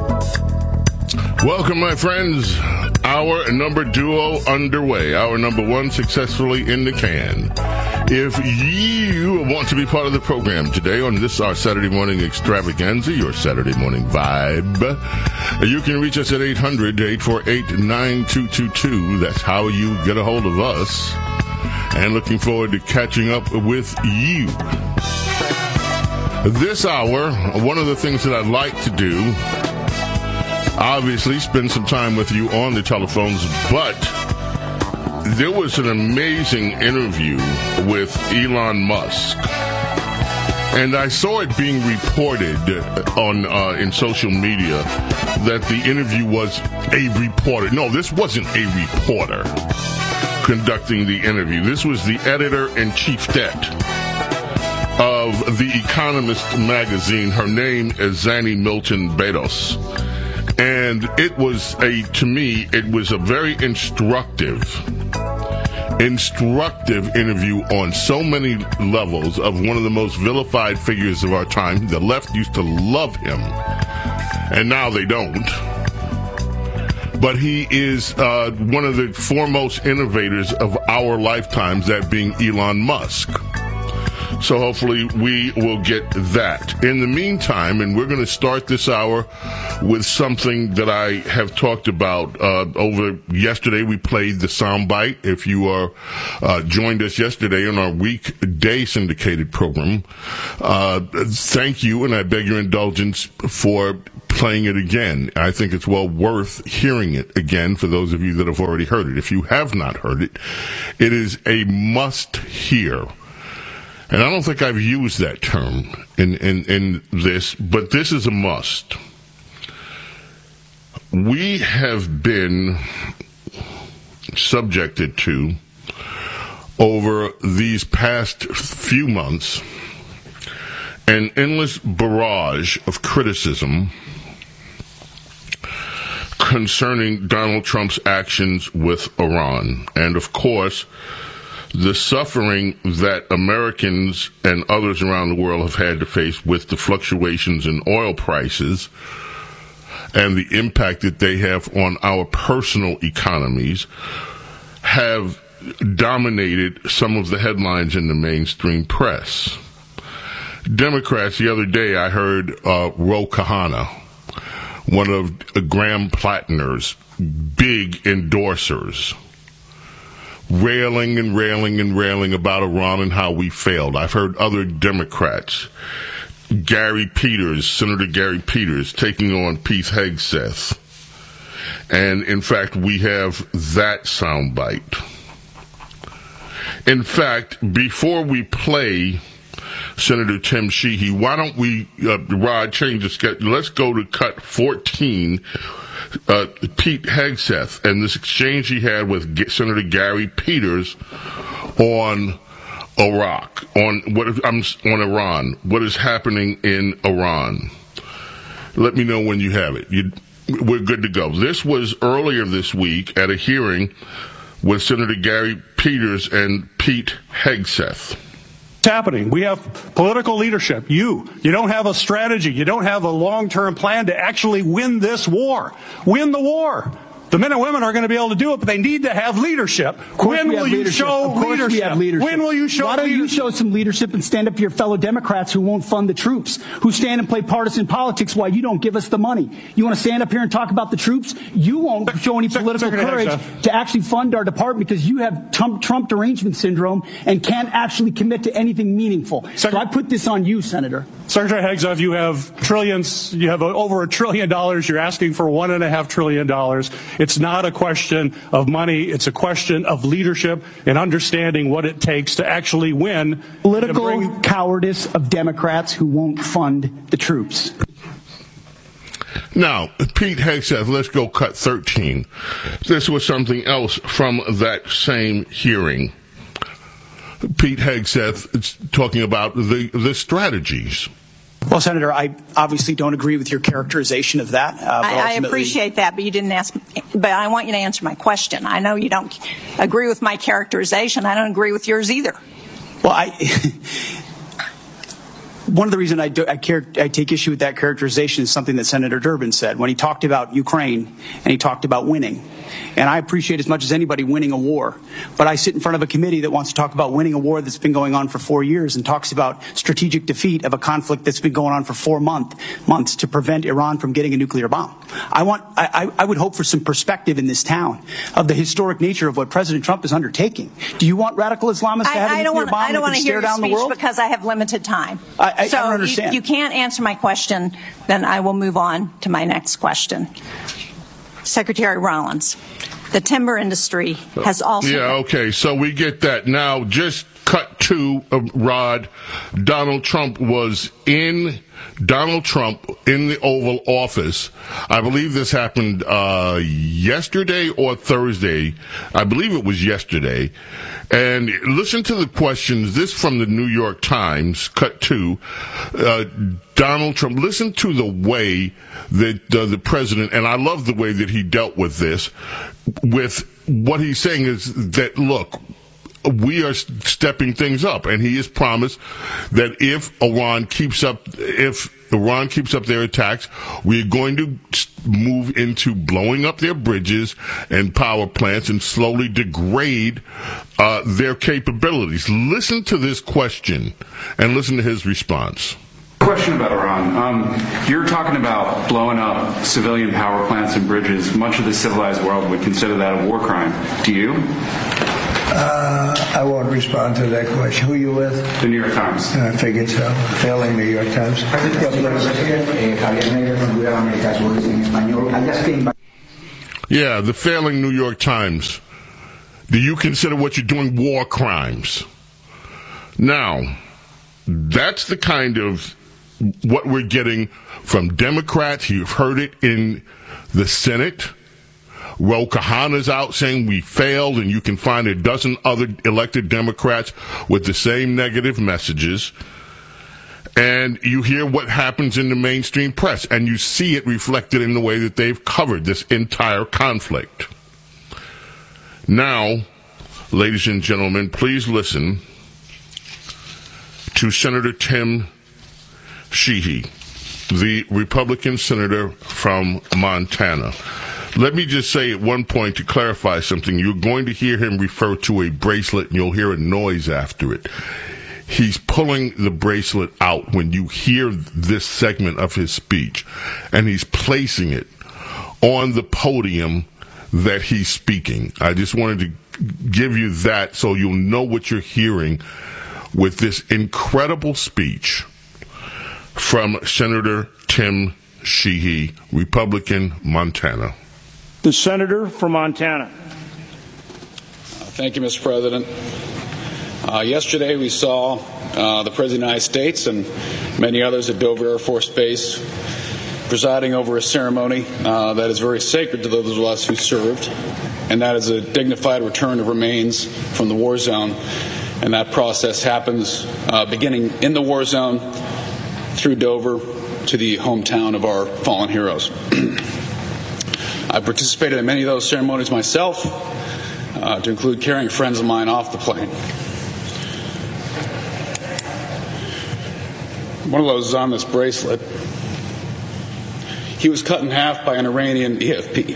Welcome, my friends. Our number duo underway. Our number one successfully in the can. If you want to be part of the program today on this, our Saturday morning extravaganza, your Saturday morning vibe, you can reach us at 800-848-9222. That's how you get a hold of us. And looking forward to catching up with you. This hour, one of the things that I'd like to do, obviously spend some time with you on the telephones, but there was an amazing interview with Elon Musk, and I saw it being reported on in social media that the interview was a reporter. No, this wasn't a reporter conducting the interview. This was the editor-in-chief of The Economist magazine. Her name is Zanny Milton Bedos. And it was to me, it was a very instructive interview on so many levels of one of the most vilified figures of our time. The left used to love him, and now they don't. But he is one of the foremost innovators of our lifetimes, that being Elon Musk. So hopefully we will get that. In the meantime, and we're going to start this hour with something that I have talked about over yesterday. We played the soundbite. If you joined us yesterday on our weekday syndicated program, thank you, and I beg your indulgence for playing it again. I think it's well worth hearing it again for those of you that have already heard it. If you have not heard it, it is a must-hear. And I don't think I've used that term in this, but this is a must. We have been subjected to, over these past few months, an endless barrage of criticism concerning Donald Trump's actions with Iran. And of course, the suffering that Americans and others around the world have had to face with the fluctuations in oil prices and the impact that they have on our personal economies have dominated some of the headlines in the mainstream press. Democrats, the other day I heard Ro Khanna, one of Graham Plattner's big endorsers, railing about Iran and how we failed. I've heard other Democrats, Senator Gary Peters, taking on Pete Hegseth. And in fact, we have that soundbite. In fact, before we play Senator Tim Sheehy, why don't we, Rod, change the schedule? Let's go to cut 14. Pete Hegseth and this exchange he had with Senator Gary Peters on Iran. What is happening in Iran? Let me know when you have it. We're good to go. This was earlier this week at a hearing with Senator Gary Peters and Pete Hegseth. It's happening. We have political leadership. You don't have a strategy. You don't have a long-term plan to actually win this war. Win the war. The men and women are going to be able to do it, but they need to have leadership. When will you show leadership? When will you show leadership? Why don't you show some leadership and stand up to your fellow Democrats who won't fund the troops, who stand and play partisan politics while you don't give us the money? You want to stand up here and talk about the troops? You won't show any political courage to actually fund our department because you have Trump derangement syndrome and can't actually commit to anything meaningful. So I put this on you, Senator. Secretary Hegseth, you have trillions. You have over $1 trillion. You're asking for $1.5 trillion. It's not a question of money. It's a question of leadership and understanding what it takes to actually win. Political cowardice of Democrats who won't fund the troops. Now, Pete Hegseth, let's go cut 13. This was something else from that same hearing. Pete Hegseth is talking about the strategies. Well, Senator, I obviously don't agree with your characterization of that. I appreciate that, but you didn't ask. But I want you to answer my question. I know you don't agree with my characterization. I don't agree with yours either. Well, One of the reasons I take issue with that characterization is something that Senator Durbin said when he talked about Ukraine and he talked about winning. And I appreciate as much as anybody winning a war. But I sit in front of a committee that wants to talk about winning a war that's been going on for 4 years and talks about strategic defeat of a conflict that's been going on for 4 months to prevent Iran from getting a nuclear bomb. I would hope for some perspective in this town of the historic nature of what President Trump is undertaking. Do you want radical Islamists to have a nuclear bomb that can stare down the world? Because I have limited time. I don't understand. If you can't answer my question, then I will move on to my next question. Secretary Rollins, the timber industry has also... Yeah, okay, so we get that. Now, just cut to, Rod, Donald Trump in the Oval Office. I believe this happened yesterday or Thursday. I believe it was yesterday. And listen to the questions. This from the New York Times, cut to Donald Trump. Listen to the way that the president, and I love the way that he dealt with this, with what he's saying is that, look, we are stepping things up, and he has promised that if Iran keeps up their attacks, we're going to move into blowing up their bridges and power plants and slowly degrade their capabilities. Listen to this question and listen to his response. Question about Iran. You're talking about blowing up civilian power plants and bridges. Much of the civilized world would consider that a war crime. Do you? I won't respond to that question. Who are you with? The New York Times. I figured so. Failing New York Times. Yeah, the failing New York Times. Do you consider what you're doing war crimes? Now, that's the kind of what we're getting from Democrats. You've heard it in the Senate. Ro Khanna's out saying we failed, and you can find a dozen other elected Democrats with the same negative messages. And you hear what happens in the mainstream press, and you see it reflected in the way that they've covered this entire conflict. Now, ladies and gentlemen, please listen to Senator Tim Sheehy, the Republican senator from Montana. Let me just say at one point to clarify something. You're going to hear him refer to a bracelet, and you'll hear a noise after it. He's pulling the bracelet out when you hear this segment of his speech, and he's placing it on the podium that he's speaking. I just wanted to give you that so you'll know what you're hearing with this incredible speech from Senator Tim Sheehy, Republican, Montana. The senator from Montana. Thank you, Mr. President. Yesterday we saw the President of the United States and many others at Dover Air Force Base presiding over a ceremony that is very sacred to those of us who served, and that is a dignified return of remains from the war zone. And that process happens beginning in the war zone through Dover to the hometown of our fallen heroes. I participated in many of those ceremonies myself, to include carrying friends of mine off the plane. One of those is on this bracelet. He was cut in half by an Iranian EFP.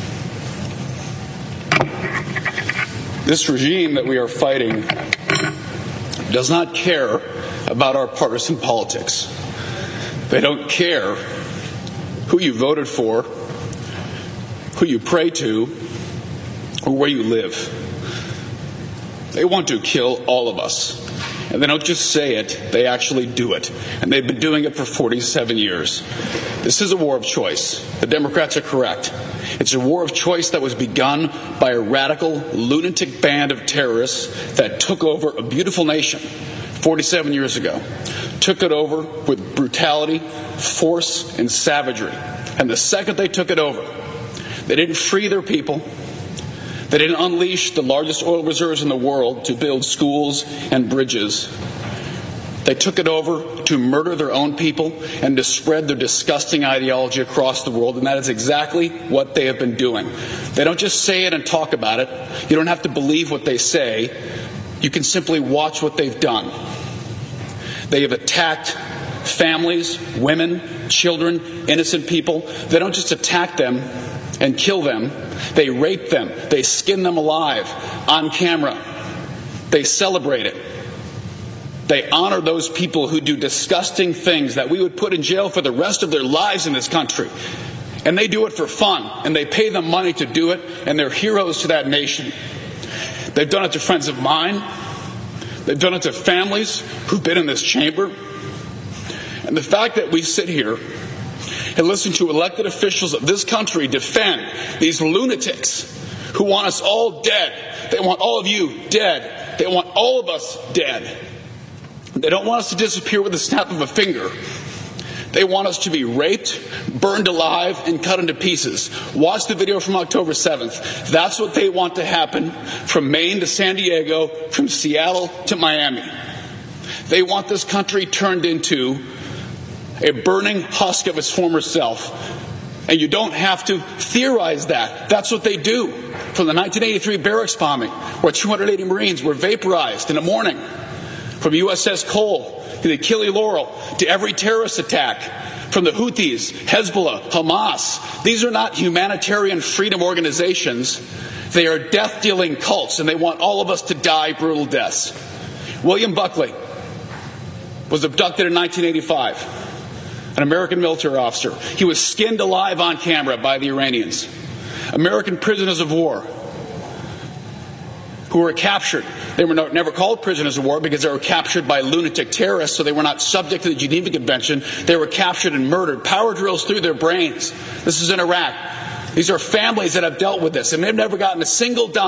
This regime that we are fighting does not care about our partisan politics. They don't care who you voted for, who you pray to, or where you live. They want to kill all of us. And they don't just say it, they actually do it. And they've been doing it for 47 years. This is a war of choice. The Democrats are correct. It's a war of choice that was begun by a radical, lunatic band of terrorists that took over a beautiful nation 47 years ago. Took it over with brutality, force, and savagery. And the second they took it over, they didn't free their people. They didn't unleash the largest oil reserves in the world to build schools and bridges. They took it over to murder their own people and to spread their disgusting ideology across the world, and that is exactly what they have been doing. They don't just say it and talk about it. You don't have to believe what they say. You can simply watch what they've done. They have attacked families, women, children, innocent people. They don't just attack them and kill them. They rape them. They skin them alive on camera. They celebrate it. They honor those people who do disgusting things that we would put in jail for the rest of their lives in this country. And they do it for fun, and they pay them money to do it, and they're heroes to that nation. They've done it to friends of mine. They've done it to families who've been in this chamber. And the fact that we sit here and listen to elected officials of this country defend these lunatics who want us all dead. They want all of you dead. They want all of us dead. They don't want us to disappear with the snap of a finger. They want us to be raped, burned alive, and cut into pieces. Watch the video from October 7th. That's what they want to happen from Maine to San Diego, from Seattle to Miami. They want this country turned into a burning husk of its former self. And you don't have to theorize that. That's what they do. From the 1983 barracks bombing, where 280 Marines were vaporized in the morning, from USS Cole to the Achille Laurel to every terrorist attack, from the Houthis, Hezbollah, Hamas. These are not humanitarian freedom organizations. They are death-dealing cults, and they want all of us to die brutal deaths. William Buckley was abducted in 1985, an American military officer. He was skinned alive on camera by the Iranians. American prisoners of war who were captured. They were never called prisoners of war because they were captured by lunatic terrorists, so they were not subject to the Geneva Convention. They were captured and murdered. Power drills through their brains. This is in Iraq. These are families that have dealt with this, and they've never gotten a single dime